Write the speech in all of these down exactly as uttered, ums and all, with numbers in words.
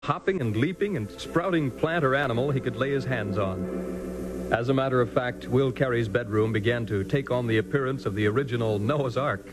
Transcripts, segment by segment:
hopping and leaping and sprouting plant or animal he could lay his hands on. As a matter of fact, Will Carey's bedroom began to take on the appearance of the original Noah's Ark.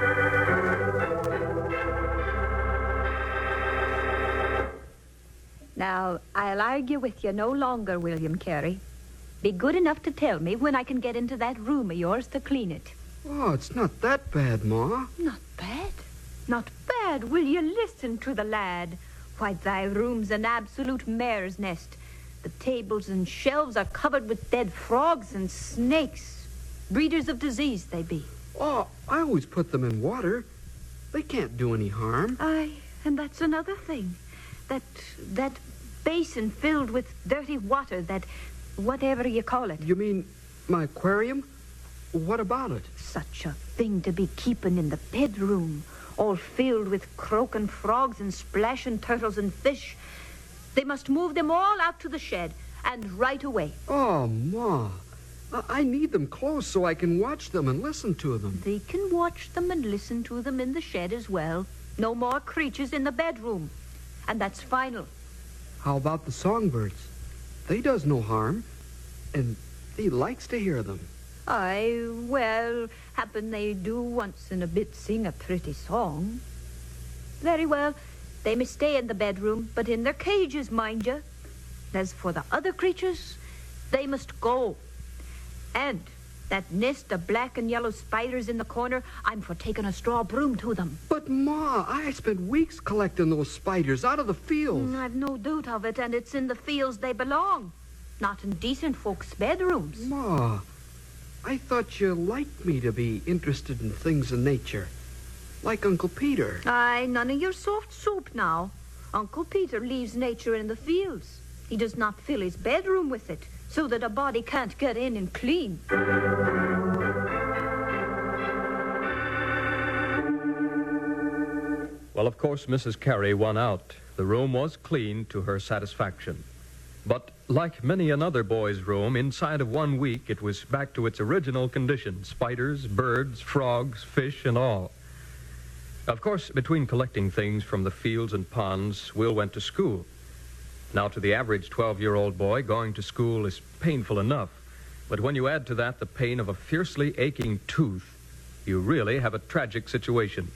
Now, I'll argue with you no longer, William Carey. Be good enough to tell me when I can get into that room of yours to clean it. Oh, it's not that bad, Ma. Not bad? Not bad? Will you listen to the lad? Why, thy room's an absolute mare's nest. The tables and shelves are covered with dead frogs and snakes. Breeders of disease they be. Oh, I always put them in water. They can't do any harm. Aye, and that's another thing. That, that basin filled with dirty water, that whatever you call it. You mean my aquarium? What about it? Such a thing to be keeping in the bedroom, all filled with croaking frogs and splashing turtles and fish. They must move them all out to the shed, and right away. Oh, Ma, I, I need them close so I can watch them and listen to them. They can watch them and listen to them in the shed as well. No more creatures in the bedroom. And that's final. How about the songbirds? They does no harm, and he likes to hear them. Aye, well, happen they do once in a bit sing a pretty song. Very well, they may stay in the bedroom, but in their cages, mind you. As for the other creatures, they must go. And that nest of black and yellow spiders in the corner, I'm for taking a straw broom to them. But, Ma, I spent weeks collecting those spiders out of the fields. Mm, I've no doubt of it, and it's in the fields they belong, not in decent folks' bedrooms. Ma, I thought you liked me to be interested in things in nature, like Uncle Peter. Aye, none of your soft soup now. Uncle Peter leaves nature in the fields. He does not fill his bedroom with it, so that a body can't get in and clean. Well, of course, Missus Carey won out. The room was clean to her satisfaction. But like many another boy's room, inside of one week it was back to its original condition. Spiders, birds, frogs, fish, and all. Of course, between collecting things from the fields and ponds, Will went to school. Now, to the average twelve-year-old boy, going to school is painful enough. But when you add to that the pain of a fiercely aching tooth, you really have a tragic situation.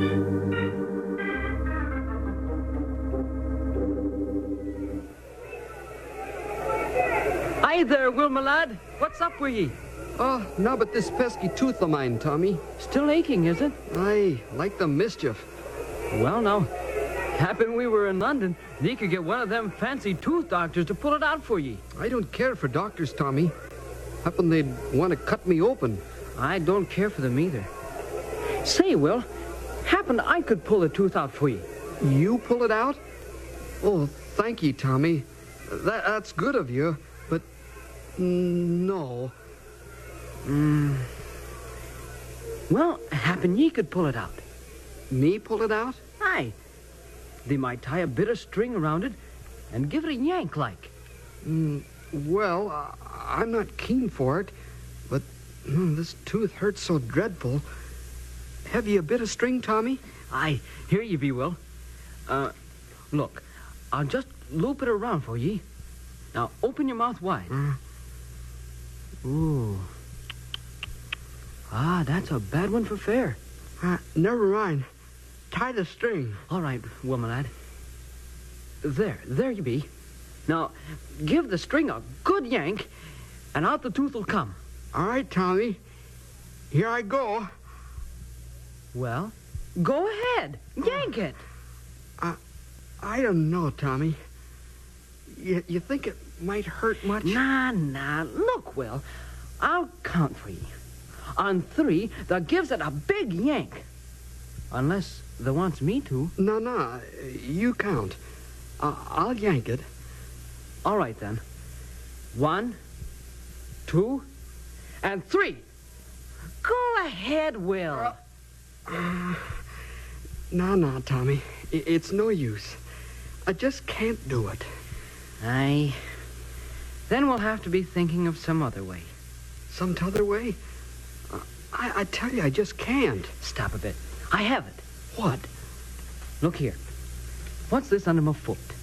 Hi there, Will, my lad. What's up with ye? Oh, now but this pesky tooth of mine, Tommy. Still aching, is it? Aye, like the mischief. Well, now, happen we were in London, ye could get one of them fancy tooth doctors to pull it out for ye. I don't care for doctors, Tommy. Happen they'd want to cut me open. I don't care for them either. Say, Will, happen I could pull the tooth out for ye. You pull it out? Oh, thank you, Tommy. That, that's good of you, but no. Mm. Well, happen ye could pull it out. Me pull it out? Aye. They might tie a bit of string around it and give it a yank like. Mm, well, uh, I'm not keen for it, but mm, this tooth hurts so dreadful. Have you a bit of string, Tommy? Aye, here ye be, Will. Uh, look, I'll just loop it around for ye. Now, open your mouth wide. Uh, Ooh. Ah, that's a bad one for fair. uh, never mind. Tie the string. All right, Will, my lad. There, there you be. Now, give the string a good yank, and out the tooth will come. All right, Tommy. Here I go. Well, go ahead. Yank it. Uh, I don't know, Tommy. You, you think it might hurt much? Nah, nah. Look, Will, I'll count for ye. On three, that gives it a big yank. Unless they wants me to. No, no. You count. Uh, I'll yank it. All right, then. One, two, and three. Go ahead, Will. Uh, no, no, Tommy. I- it's no use. I just can't do it. Aye. Then we'll have to be thinking of some other way. Some other way? Uh, I, I tell you, I just can't. Stop a bit. I have it. What? Look here. What's this under my foot?